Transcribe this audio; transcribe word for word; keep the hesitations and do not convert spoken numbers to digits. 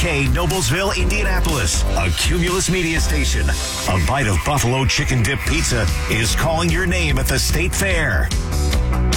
K Noblesville, Indianapolis, a Cumulus media station. A bite of buffalo chicken dip pizza is calling your name at the State Fair.